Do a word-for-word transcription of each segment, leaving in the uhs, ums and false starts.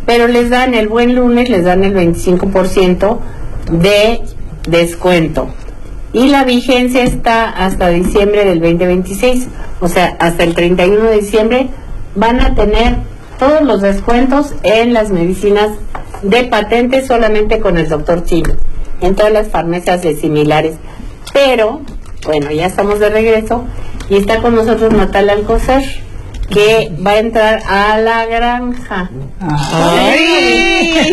pero les dan el buen lunes, les dan el veinticinco por ciento de descuento. Y la vigencia está hasta diciembre del veinte veintiséis, o sea, hasta el treinta y uno de diciembre van a tener todos los descuentos en las medicinas de patente solamente con el doctor Chino, en todas las farmacias de similares. Pero, bueno, ya estamos de regreso y está con nosotros Natalia Alcocer, que va a entrar a la granja. ¡Ay!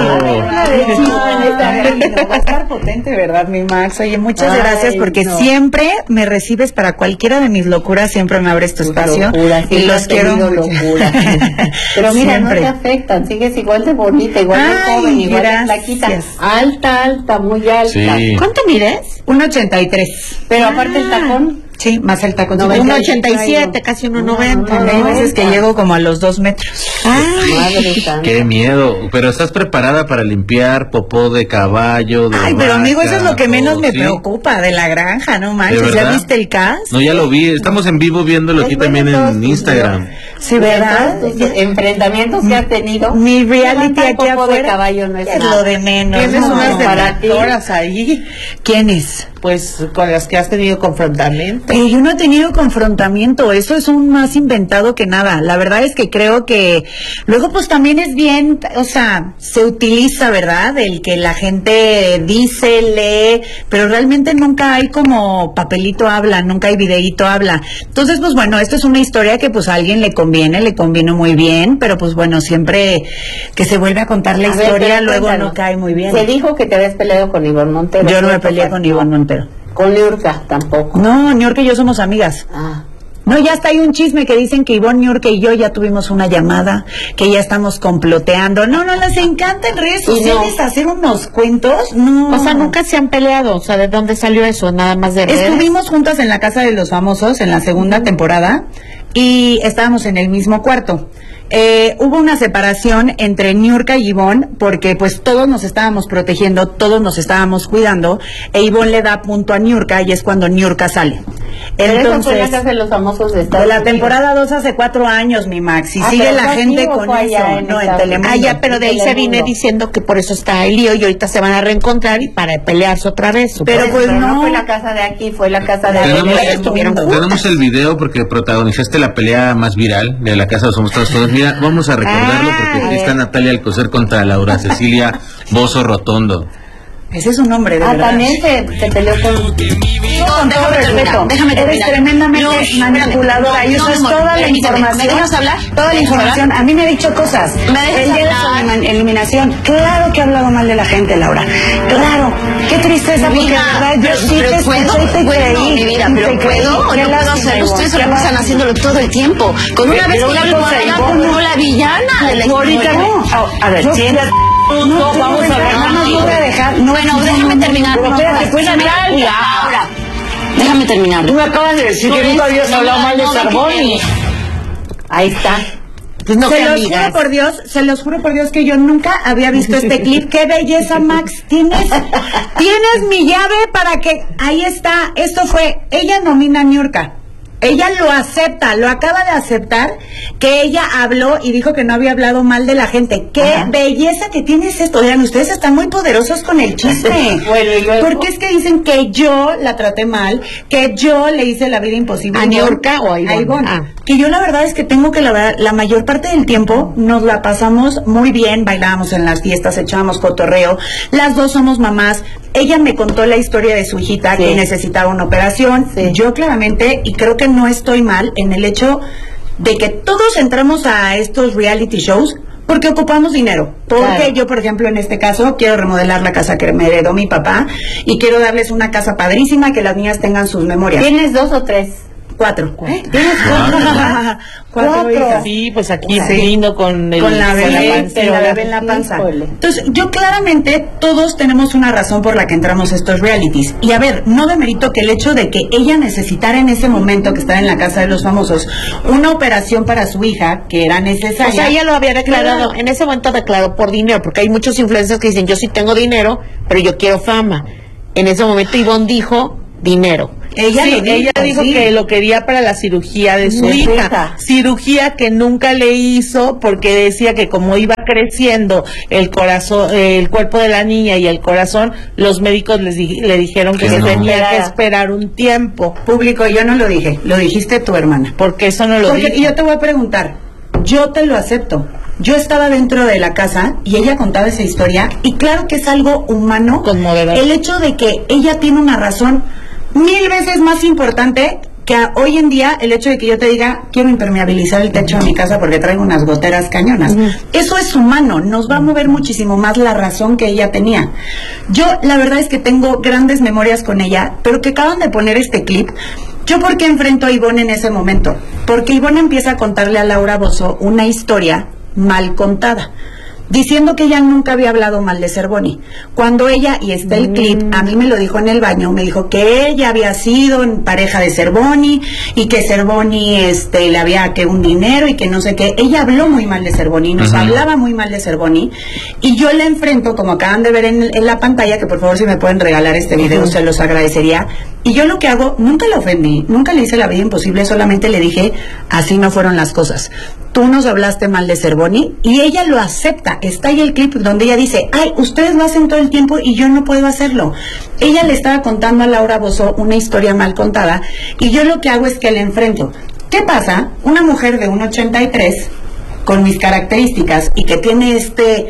Va a estar potente, ¿verdad, mi Max? Oye, muchas Ay, gracias porque no. siempre me recibes para cualquiera de mis locuras, siempre me abres tu espacio locura, y los quiero locura. Pero mira, siempre. No te afectan, sigues igual de bonita, igual Ay, de joven, igual gracias. de flaquita, alta, alta, muy alta. Sí. ¿Cuánto mides? uno ochenta y tres. Pero ah. aparte el tacón. Sí, más el tacón. uno ochenta y siete, casi uno noventa. Hay veces que llego como a los dos metros. Ay, madre qué miedo. Pero estás preparada para limpiar popó de caballo, de Ay, vaca, pero amigo, eso es lo que menos me ¿sí? preocupa de la granja, no manches. ¿Ya viste el cast? No, ya lo vi. Estamos en vivo viéndolo aquí también en Instagram. Sí, ¿verdad? Enfrentamientos que has tenido. Mi reality aquí afuera. De caballo no es, es lo de menos. Tienes no, unas detractoras ahí. ¿Quiénes? Pues con las que has tenido confrontamiento. Eh, yo no he tenido confrontamiento, eso es un más inventado que nada. La verdad es que creo que luego pues también es bien, o sea, se utiliza, ¿verdad? El que la gente dice, lee, pero realmente nunca hay como papelito habla, nunca hay videíto habla. Entonces, pues bueno, esto es una historia que pues a alguien le conviene, le conviene muy bien, pero pues bueno, siempre que se vuelve a contar la a historia, ver, luego cuéntanos. No cae muy bien. Se dijo que te habías peleado con Ivonne Montero. Yo no me peleé con Ivonne Montero. Con Niurka tampoco. No, Niurka y yo somos amigas. Ah. No, ya está, hay un chisme que dicen que Ivonne, Niurka y yo ya tuvimos una llamada, que ya estamos comploteando. No, no, les encanta en redes sociales no. hacer unos cuentos. No. O sea, nunca se han peleado. O sea, ¿de dónde salió eso? Nada más de redes. Estuvimos juntas en la Casa de los Famosos en la segunda uh-huh. temporada y estábamos en el mismo cuarto. Eh, hubo una separación entre Niurka y Ivonne porque pues todos nos estábamos protegiendo, todos nos estábamos cuidando e Ivonne le da punto a Niurka y es cuando Niurka sale. Entonces, fue la Casa de los Famosos de Estados de la temporada dos hace cuatro años, mi Max, y ah, sigue la gente con eso, en no, en Telemundo. Ah, ya, pero de ahí se viene diciendo que por eso está el lío y ahorita se van a reencontrar y para pelearse otra vez. Pero pues, pues no. no fue la casa de aquí, fue la casa de tenemos, allá. Tenemos el video porque protagonizaste la pelea más viral de la Casa de los Famosos todos. Mira, vamos a recordarlo porque aquí está Natalia Alcocer contra Laura Cecilia Bozo Rotondo. Ese es un nombre, de ah, verdad. también se, se peleó con... Con todo respeto, déjame terminar. Eres tremendamente no, manipuladora y usas no, toda la información. ¿Me dejas hablar? Toda la información. A mí me ha dicho cosas. El día de su eliminación, claro que ha hablado mal de la gente, Laura. Claro. Qué tristeza, porque Mira, verdad yo pero, sí pero te puedo, escuché y te bueno, creí. Mi vida, pero te puedo o no puedo hacerlo. Ustedes se la pasan haciéndolo todo el tiempo. Con una vez que yo haga como la villana de la historia. No. A ver, si ella... No, no, vamos a ver, no nos voy a dejar. No, bueno, déjame terminar. Pero espérate, pues ahora. Déjame terminar. Tú me acabas de decir que nunca habías hablado mal de Sarboni. Ahí está. Pues no se los amigas. juro por Dios, se los juro por Dios que yo nunca había visto este clip. ¡Qué belleza, Max! Tienes, tienes mi llave para que... Ahí está, esto fue... Ella nomina a Niurka. Ella lo acepta, lo acaba de aceptar, que ella habló y dijo que no había hablado mal de la gente. ¡Qué Ajá. belleza que tienes esto! Oigan, ustedes están muy poderosos con el chisme. Bueno, ¿y luego? Porque es que dicen que yo la traté mal, que yo le hice la vida imposible. ¿A Niurka o a Ivonne? A Ivonne. Ah. Que yo la verdad es que tengo que la verdad, la mayor parte del tiempo nos la pasamos muy bien, bailábamos en las fiestas, echábamos cotorreo, las dos somos mamás. Ella me contó la historia de su hijita sí. que necesitaba una operación. Sí. Yo claramente, y creo que no estoy mal en el hecho de que todos entramos a estos reality shows porque ocupamos dinero. Porque claro. yo, por ejemplo, en este caso, quiero remodelar la casa que me heredó mi papá y quiero darles una casa padrísima, que las niñas tengan sus memorias. ¿Tienes dos o tres? Cuatro. ¿Eh? ¿Tienes cuatro? Cuatro, cuatro hijas. Sí, pues aquí seguindo con, el, con la bebé, con la panza, la bebé en la panza. Entonces, yo claramente, todos tenemos una razón por la que entramos a estos realities. Y a ver, no demerito que el hecho de que ella necesitara en ese momento, que estaba en la Casa de los Famosos, una operación para su hija, que era necesaria. O sea, ella lo había declarado, en ese momento declaró por dinero, porque hay muchos influencers que dicen, yo sí tengo dinero, pero yo quiero fama. En ese momento Ivonne dijo dinero. Ella, sí, lo dijo, ella dijo sí. que lo quería para la cirugía de su Mi hija. hija. Cirugía que nunca le hizo porque decía que como iba creciendo el corazón, eh, el cuerpo de la niña y el corazón, los médicos les di- le dijeron que Que se no. tenía que esperar un tiempo. Público, yo no lo dije, lo dijiste tu hermana. Porque eso no lo Porque, dijo. y yo te voy a preguntar, yo te lo acepto. Yo estaba dentro de la casa y ella contaba esa historia y claro que es algo humano. Conmovedor. El hecho de que ella tiene una razón mil veces más importante que a- hoy en día el hecho de que yo te diga quiero impermeabilizar el techo de mi casa porque traigo unas goteras cañonas. Eso es humano, nos va a mover muchísimo más la razón que ella tenía. Yo la verdad es que tengo grandes memorias con ella, pero que acaban de poner este clip. ¿Yo por qué enfrento a Ivonne en ese momento? Porque Ivonne empieza a contarle a Laura Bozzo una historia mal contada, diciendo que ella nunca había hablado mal de Cervoni. Cuando ella, y está el clip, a mí me lo dijo en el baño, me dijo que ella había sido en pareja de Cervoni y que Cervoni este, le había que un dinero y que no sé qué. Ella habló muy mal de Cervoni, nos Ujú. hablaba muy mal de Cervoni y yo la enfrento, como acaban de ver en, en la pantalla, que por favor si me pueden regalar este video se los agradecería. Y yo lo que hago, nunca la ofendí, nunca le hice la vida imposible, solamente le dije, así no fueron las cosas. Tú nos hablaste mal de Cervoni y ella lo acepta. Está ahí el clip donde ella dice, ay, ustedes lo hacen todo el tiempo y yo no puedo hacerlo. Ella le estaba contando a Laura Bozzo una historia mal contada y yo lo que hago es que le enfrento. ¿Qué pasa? Una mujer de uno ochenta y tres con mis características y que tiene este...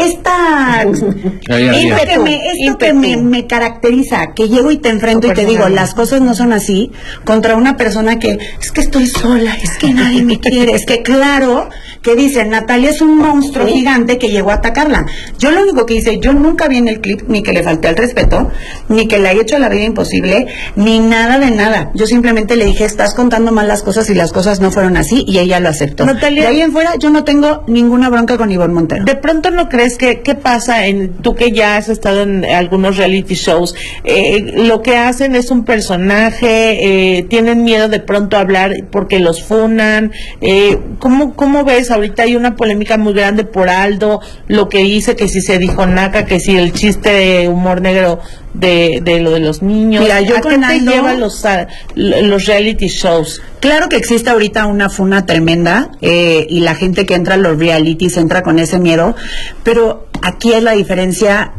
esta Ya, ya, ya. esto que, me, esto que me, me caracteriza, que llego y te enfrento y te digo, las cosas no son así, contra una persona que es que estoy sola, es que nadie me quiere, es que claro, que dicen, Natalia es un monstruo gigante que llegó a atacarla. Yo lo único que hice, yo nunca vi en el clip ni que le falté al respeto, ni que le haya hecho la vida imposible, ni nada de nada. Yo simplemente le dije, estás contando mal las cosas y las cosas no fueron así, y ella lo aceptó. Natalia, de ahí en fuera, yo no tengo ninguna bronca con Ivonne Montero. ¿De pronto no crees que qué pasa en tú que ya has estado en algunos reality shows? Eh, lo que hacen es un personaje, eh, tienen miedo de pronto a hablar porque los funan. Eh, ¿cómo, ¿Cómo ves? Ahorita hay una polémica muy grande por Aldo, lo que dice, que si se dijo naca, que si el chiste de humor negro de, de lo de los niños. Mira, yo ¿A con qué te Aldo- llevan los, a- los reality shows? Claro que existe ahorita una funa tremenda eh, y la gente que entra a los realities entra con ese miedo, pero aquí es la diferencia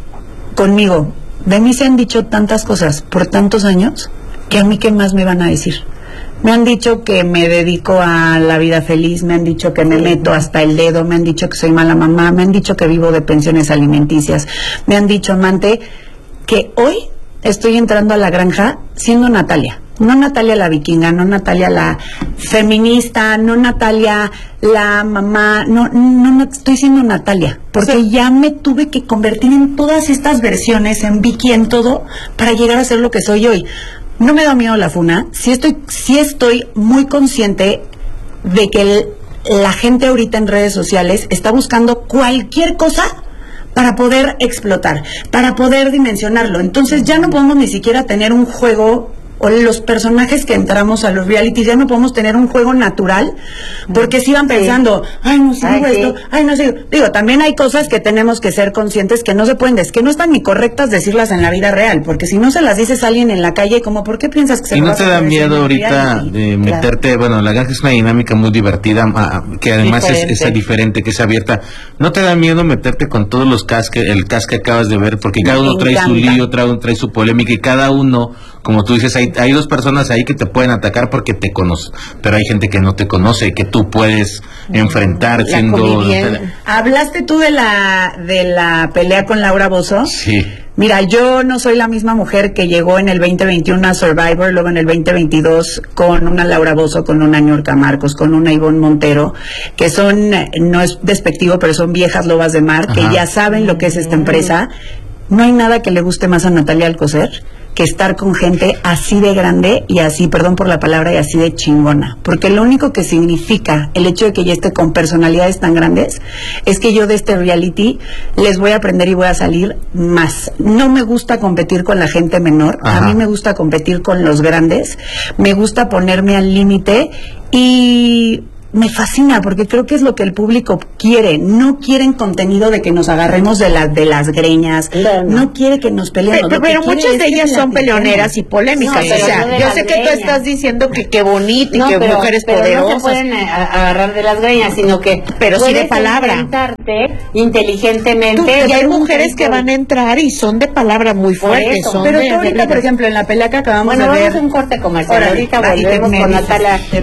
conmigo. De mí se han dicho tantas cosas por tantos años que a mí qué más me van a decir. Me han dicho que me dedico a la vida feliz, me han dicho que me meto hasta el dedo, me han dicho que soy mala mamá, me han dicho que vivo de pensiones alimenticias, me han dicho, amante, que hoy estoy entrando a la granja siendo Natalia. No Natalia la vikinga, no Natalia la feminista, no Natalia la mamá, no, no, no estoy siendo Natalia, porque ya me tuve que convertir en todas estas versiones, en Vicky, en todo, para llegar a ser lo que soy hoy. No me da miedo la funa, sí estoy, sí estoy muy consciente de que el- la gente ahorita en redes sociales está buscando cualquier cosa para poder explotar, para poder dimensionarlo. Entonces ya no podemos ni siquiera tener un juego, o los personajes que entramos a los realities, ya no podemos tener un juego natural, porque si van pensando, ay, no sé, Ay, digo sí. esto, ay, no sé, digo, también hay cosas que tenemos que ser conscientes que no se pueden, es que no están ni correctas decirlas en la vida real, porque si no se las dices a alguien en la calle, como, ¿por qué piensas que se ¿Y lo no vas te a da poder decir miedo en un ahorita reality? de meterte? Bueno, la granja es una dinámica muy divertida, ah, que además es, Diferente. es diferente, que es abierta. ¿No te da miedo meterte con todos los cas que, el cas que acabas de ver? Porque cada Me uno trae su encanta. lío, trae, trae su polémica, y cada uno, como tú dices, hay, hay dos personas ahí que te pueden atacar porque te conocen, pero hay gente que no te conoce, que tú puedes enfrentar La siendo... conviviente. ¿Hablaste tú de la de la pelea con Laura Bozzo? Sí. Mira, yo no soy la misma mujer que llegó en el veinte veintiuno a Survivor, luego en el veinte veintidós con una Laura Bozzo, con una Niurka Marcos, con una Ivonne Montero, que son, eh, no es despectivo, pero son viejas lobas de mar, que Ajá. ya saben lo que es esta empresa. No hay nada que le guste más a Natalia Alcocer que estar con gente así de grande y así, perdón por la palabra, y así de chingona. Porque lo único que significa el hecho de que ella esté con personalidades tan grandes es que yo de este reality les voy a aprender y voy a salir más. No me gusta competir con la gente menor, Ajá. a mí me gusta competir con los grandes, me gusta ponerme al límite y... me fascina porque creo que es lo que el público quiere. No quieren contenido de que nos agarremos de las de las greñas. No, no. No quiere que nos peleemos. Pero, Lo que pero quiere muchas es de que ellas son platiquemos. peleoneras y polémicas. No, o pero sea, no de yo las sé que tú greñas. estás diciendo que qué bonito y No, que pero, mujeres pero poderosas. no se pueden a- a- agarrar de las greñas, sino que Pero sí de puedes palabra. enfrentarte inteligentemente. Tú- y hay Pero un mujeres que poquito- van a entrar y son de palabra muy Por fuertes. eso. Son Pero de- tú ahorita, de- por ejemplo, en la pelea que acabamos Bueno, de vamos ver. a un corte comercial. Órale, Ahorita va, y te- volvemos me con dices. Natalia.